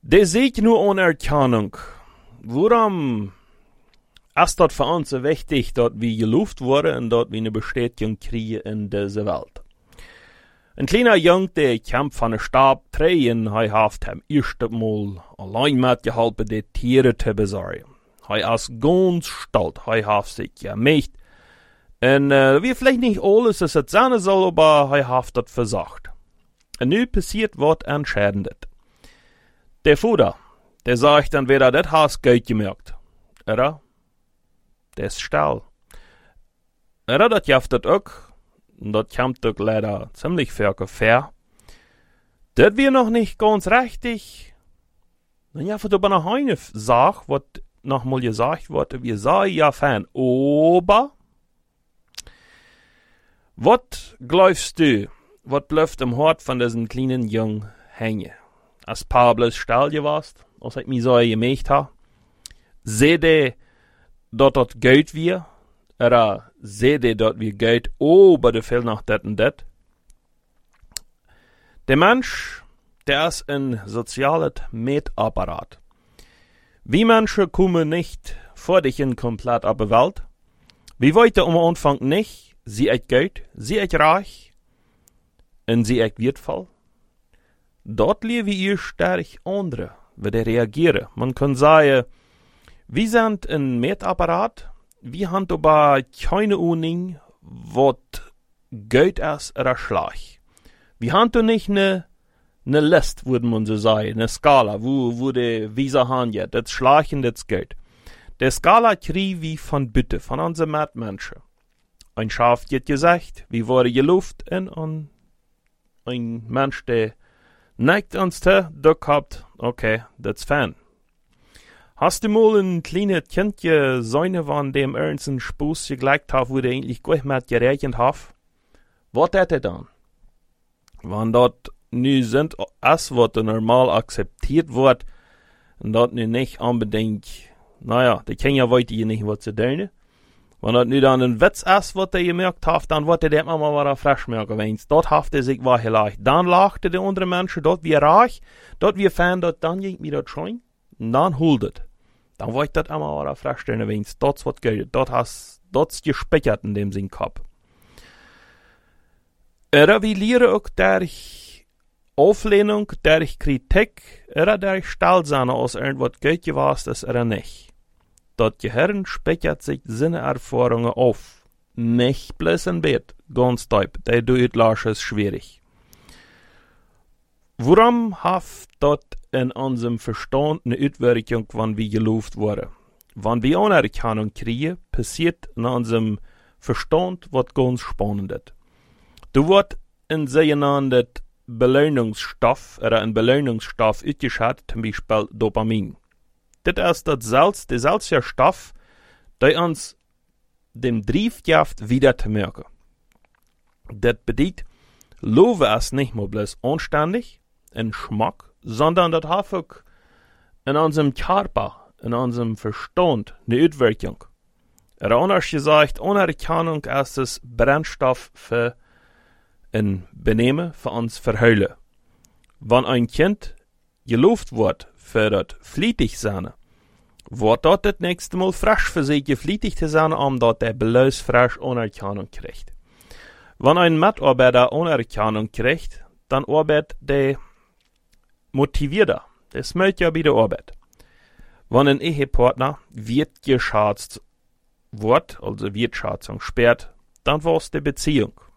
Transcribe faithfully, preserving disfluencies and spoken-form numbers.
Der sieht nur Anerkennung. Warum ist das für uns so wichtig, dass wir gelobt wurden und dass wir eine Bestätigung kriegen in dieser Welt? Ein kleiner Junge, der kämpft von der Stab drehen, er hat am ersten Mal allein mitgeholfen, die Tiere zu besorgen. Er ist ganz stolz, er hat sich gemacht. Und äh, wie vielleicht nicht alles, was es sein soll, aber er hat das versagt. Und nun passiert was Entscheidendes. Der Vater, der sagt dann wieder, das hast du gut gemerkt. Oder? Der ist still. Oder das jaft das auch. Und das kommt doch leider ziemlich fair. Das wir noch nicht ganz richtig. Dann jaft aber noch eine Sache, was nochmal gesagt wurde. Wir sagen ja fan, aber was glaubst du, was bleibt im Hort von diesem kleinen Jungen hängen? Als Pablos still gewast, als ich mich so gemacht habe, seht ihr, dass das Geld wir, oder seht ihr, dass wir Geld ober der Feld nach das und das? Der Mensch, der ist ein soziales Metapparat. Wie Menschen kommen nicht vor dich in komplett ab der Welt. Wie wollte am Anfang nicht, sie echt Geld, sie echt reich, und sie echt wertvoll. Dort leben wir stark andere, wie die reagieren. Man kann sagen, wir sind ein Metapparat, wir haben aber keine Ahnung, was Geld ist oder Schlag. Wir haben nicht eine ne List, würde man so sagen, eine Skala, wo, wo die Visa haben, ja, das Schlag und das Geld. Die Skala kriegen wir von Bitte, von unseren Mitmenschen. Ein Schaf hat gesagt, wir wurden gelobt, und ein, ein Mensch, der neigt uns zu, der gehabt, okay, das ist fan. Hast du mal ein kleines Kindje seine von dem ernsten Spuss gelegt hat, wo der eigentlich gut mit gerechnet hat? Was hat er dann? Wenn dort nu sind, als was normal akzeptiert wird, und dort nu nicht unbedingt, naja, die kennen ja weiter nicht, was zu tun. Wenn das nu dann ein Witz ist, was der gemerkt hat, dann wird der immer mal wieder frisch merken, wenn es dort hat er sich war gelacht. Dann lachte der andere Mensch, dort wir reich, dort wir fan, dort dann ging mir das schön, und dann holt es. Dann wird das immer wieder frisch stellen, wenn es dort was geht. Dort hast, dort gespeichert in dem Sinn Kopf. Oder wir lernen auch durch Auflehnung, durch Kritik, oder durch Stallsahne aus irgendwas gut gewesen ist oder nicht. Das Gehirn speichert sich seine Erfahrungen auf. Nicht bloß ein Bett, ganz deep, der Durchlass ist schwierig. Warum hat das in unserem Verstand eine Auswirkung, wenn wir gelobt wurden? Wenn wir Anerkennung kriegen, passiert in unserem Verstand was ganz Spannendes. Du wird ein sogenannter Belohnungsstoff oder ein Belohnungsstoff ausgeschüttet, zum Beispiel Dopamin. Das ist das Salz, der selbe Stoff, der uns dem Drive gibt, wieder zu merken. Das bedeutet, Lobe ist nicht nur bloß anständig, ein Geschmack, sondern das hat auch in unserem Körper, in unserem Verstand eine Auswirkung. Oder anders gesagt, Anerkennung ist das Brennstoff für ein Benehmen, für uns Verheulen. Wenn ein Kind gelobt wird, für das flietig sein, wird dort das nächste Mal frisch für sich geflietigt zu sein, um dort der bloß frisch Anerkennung kriegt. Wenn ein Mitarbeiter Anerkennung kriegt, dann arbeitet der motivierter. Der smelt ja bei der Arbeit. Wenn ein Ehepartner wird geschätzt wird, also Wertschätzung sperrt, dann war es die Beziehung.